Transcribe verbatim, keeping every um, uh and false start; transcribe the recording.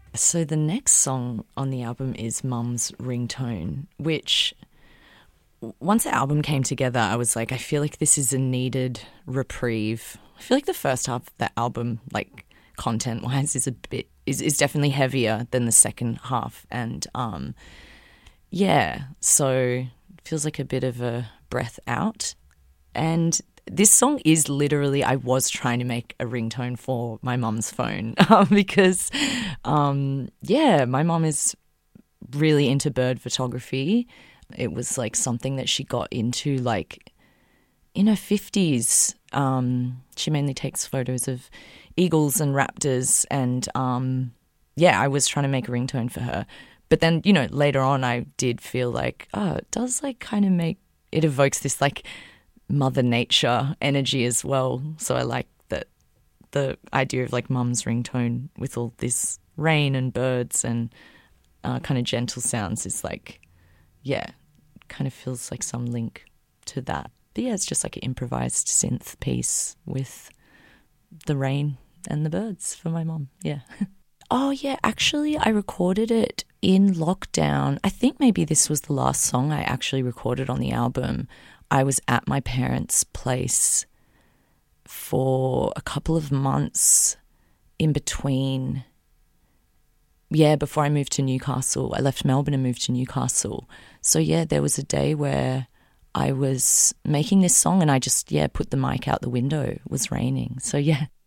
So the next song on the album is Mum's Ringtone, which once the album came together, I was like, I feel like this is a needed reprieve. I feel like the first half of the album, like content-wise, is a bit is, is definitely heavier than the second half, and um, yeah, so it feels like a bit of a breath out. And this song is literally, I was trying to make a ringtone for my mum's phone um, because, um, yeah, my mum is really into bird photography. It was like something that she got into like in her fifties. Um, she mainly takes photos of eagles and raptors, and um, yeah, I was trying to make a ringtone for her. But then, you know, later on I did feel like, oh, it does like kind of make, it evokes this like Mother Nature energy as well. So I like that the idea of like mum's ringtone with all this rain and birds and uh, kind of gentle sounds is like, yeah, kind of feels like some link to that. But yeah, it's just like an improvised synth piece with the rain and the birds for my mum. Yeah. Oh yeah, actually I recorded it in lockdown. I think maybe this was the last song I actually recorded on the album. I was at my parents' place for a couple of months in between. Yeah, before I moved to Newcastle. I left Melbourne and moved to Newcastle. So yeah, there was a day where I was making this song and I just, yeah, put the mic out the window. It was raining. So yeah.